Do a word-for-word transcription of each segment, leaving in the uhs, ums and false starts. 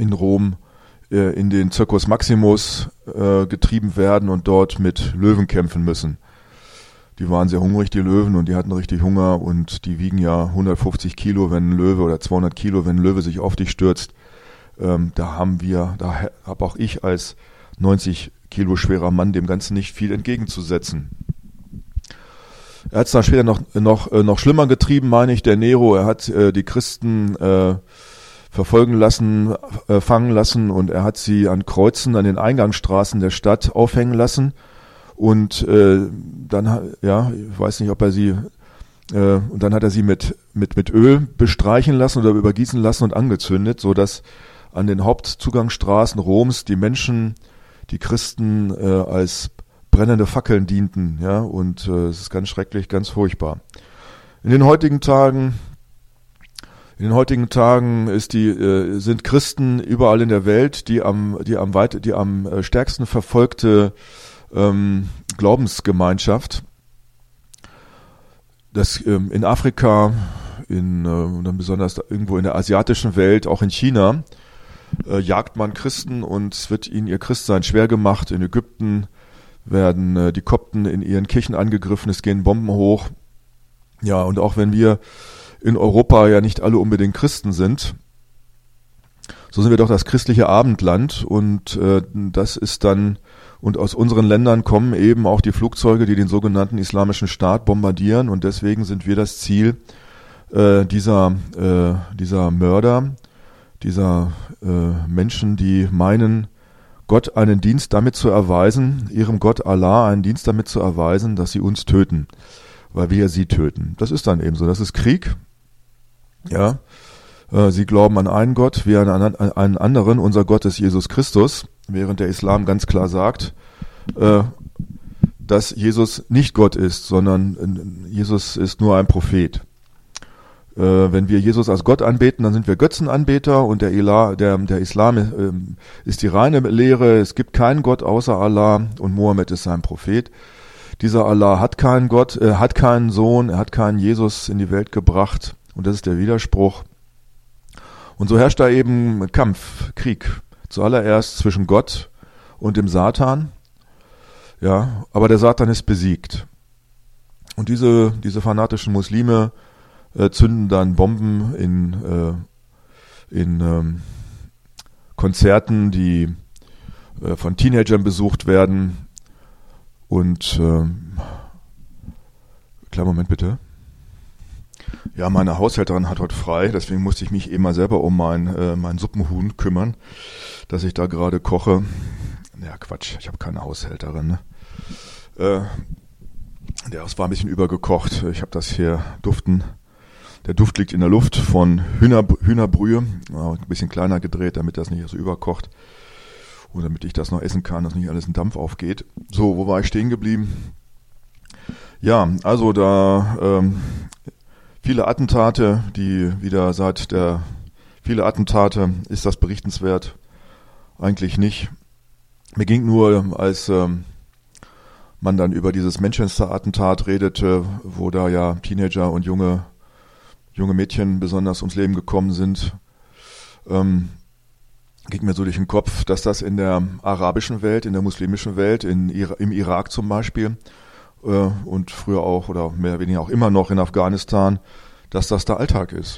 in Rom äh, in den Circus Maximus äh, getrieben werden und dort mit Löwen kämpfen müssen. Die waren sehr hungrig, die Löwen, und die hatten richtig Hunger, und die wiegen ja hundertfünfzig Kilo, wenn ein Löwe, oder zweihundert Kilo, wenn ein Löwe sich auf dich stürzt. Ähm, da haben wir, da habe auch ich als neunzig Kilo schwerer Mann dem Ganzen nicht viel entgegenzusetzen. Er hat es dann später noch, noch, noch schlimmer getrieben, meine ich, der Nero. Er hat äh, die Christen äh, verfolgen lassen, äh, fangen lassen, und er hat sie an Kreuzen, an den Eingangsstraßen der Stadt aufhängen lassen. Und äh, dann, ja, ich weiß nicht, ob er sie, äh, und dann hat er sie mit, mit, mit Öl bestreichen lassen oder übergießen lassen und angezündet, sodass an den Hauptzugangsstraßen Roms die Menschen, die Christen äh, als brennende Fackeln dienten, ja, und äh, es ist ganz schrecklich, ganz furchtbar. In den heutigen Tagen, in den heutigen Tagen ist die, äh, sind Christen überall in der Welt die am, die am weit, die am äh, stärksten verfolgte ähm, Glaubensgemeinschaft. Das ähm, in Afrika, in äh, und dann besonders irgendwo in der asiatischen Welt, auch in China, äh, jagt man Christen, und es wird ihnen ihr Christsein schwer gemacht. In Ägypten werden äh, die Kopten in ihren Kirchen angegriffen, es gehen Bomben hoch. Ja, und auch wenn wir in Europa ja nicht alle unbedingt Christen sind, so sind wir doch das christliche Abendland, und äh, das ist dann, und aus unseren Ländern kommen eben auch die Flugzeuge, die den sogenannten Islamischen Staat bombardieren, und deswegen sind wir das Ziel äh, dieser, äh, dieser Mörder, dieser äh, Menschen, die meinen, Gott einen Dienst damit zu erweisen, ihrem Gott Allah einen Dienst damit zu erweisen, dass sie uns töten, weil wir sie töten. Das ist dann eben so, das ist Krieg. Ja, äh, sie glauben an einen Gott, wir an einen anderen. Unser Gott ist Jesus Christus, während der Islam ganz klar sagt, äh, dass Jesus nicht Gott ist, sondern äh, Jesus ist nur ein Prophet. Äh, wenn wir Jesus als Gott anbeten, dann sind wir Götzenanbeter, und der, Ila, der, der Islam äh, ist die reine Lehre, es gibt keinen Gott außer Allah, und Mohammed ist sein Prophet. Dieser Allah hat keinen Gott, äh, hat keinen Sohn, er hat keinen Jesus in die Welt gebracht, und das ist der Widerspruch. Und so herrscht da eben Kampf, Krieg, zuallererst zwischen Gott und dem Satan, ja, aber der Satan ist besiegt. Und diese, diese fanatischen Muslime Äh, zünden dann Bomben in, äh, in ähm, Konzerten, die äh, von Teenagern besucht werden. Und ähm, kleinen Moment bitte. Ja, meine Haushälterin hat heute frei, deswegen musste ich mich eben mal selber um mein, äh, mein Suppenhuhn kümmern, dass ich da gerade koche. Ja, Quatsch, ich habe keine Haushälterin. Ne? Äh, der war ein bisschen übergekocht. Ich habe das hier duften. Der Duft liegt in der Luft von Hühner, Hühnerbrühe, ein bisschen kleiner gedreht, damit das nicht so überkocht und damit ich das noch essen kann, dass nicht alles in Dampf aufgeht. So, wo war ich stehen geblieben? Ja, also da ähm, viele Attentate, die wieder seit der, viele Attentate, ist das berichtenswert? Eigentlich nicht. Mir ging nur, als ähm, man dann über dieses Manchester-Attentat redete, wo da ja Teenager und junge junge Mädchen besonders ums Leben gekommen sind, ähm, ging mir so durch den Kopf, dass das in der arabischen Welt, in der muslimischen Welt, in, im Irak zum Beispiel äh, und früher auch oder mehr oder weniger auch immer noch in Afghanistan, dass das der Alltag ist.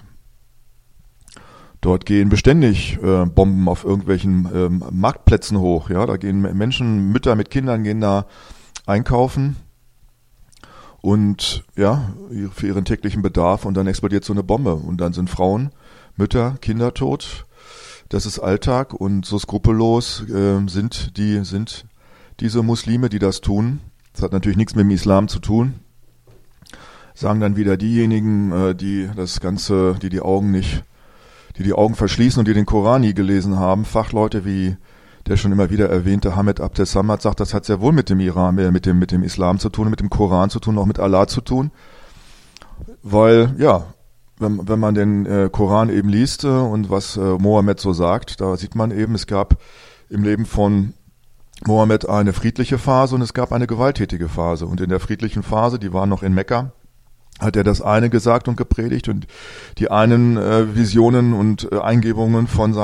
Dort gehen beständig äh, Bomben auf irgendwelchen ähm, Marktplätzen hoch. Ja, da gehen Menschen, Mütter mit Kindern gehen da einkaufen. Und ja, für ihren täglichen Bedarf, und dann explodiert so eine Bombe und dann sind Frauen, Mütter, Kinder tot. Das ist Alltag, und so skrupellos äh, sind die sind diese Muslime, die das tun. Das hat natürlich nichts mit dem Islam zu tun. Sagen dann wieder diejenigen, äh, die das Ganze, die die Augen nicht, die die Augen verschließen und die den Koran nie gelesen haben. Fachleute wie der schon immer wieder erwähnte Hamed Abdel Samad sagt, das hat sehr wohl mit dem Iran, äh, mit dem, mit dem Islam zu tun, mit dem Koran zu tun, auch mit Allah zu tun. Weil, ja, wenn, wenn man den äh, Koran eben liest äh, und was äh, Mohammed so sagt, da sieht man eben, es gab im Leben von Mohammed eine friedliche Phase und es gab eine gewalttätige Phase. Und in der friedlichen Phase, die war noch in Mekka, hat er das eine gesagt und gepredigt, und die einen äh, Visionen und äh, Eingebungen von